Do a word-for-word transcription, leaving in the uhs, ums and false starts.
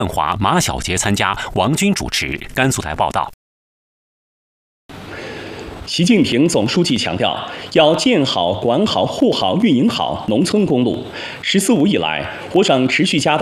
万华、马小杰参加，王军主持。甘肃台报道。 习近平总书记强调，要建好、管好、护好、运营好农村公路。“十四五”以来，我省持续加大